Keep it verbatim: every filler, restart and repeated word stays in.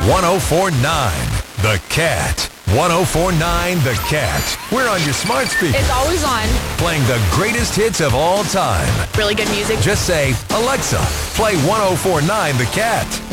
one-oh-four-nine The Cat. one-oh-four-nine The Cat. We're on your smart speaker. It's always on. Playing the greatest hits of all time. Really good music. Just say, Alexa, play one oh four nine The Cat.